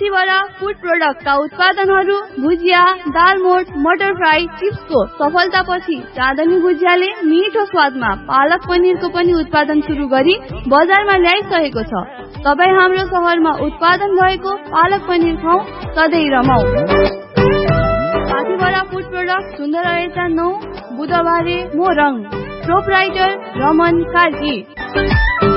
माथिबाट फूड प्रोडक्टका उत्पादनहरू भुजिया, दालमोट, मटर फ्राई, चिप्सको सफलतापछि चाँदनी भुजियाले मिठो स्वादमा पालक पनिरको पनि उत्पादन सुरु गरी बजारमा ल्याइसकेको छ। तपाईँ हाम्रो शहरमा उत्पादन भएको पालक पनिर खाऊ, सधैँ रमाऊ। माथिबाट फूड प्रोडक्ट सुन्दर रहेछ 9 बुधबारे मोरङ। प्रोपराइटर रमन कार्की।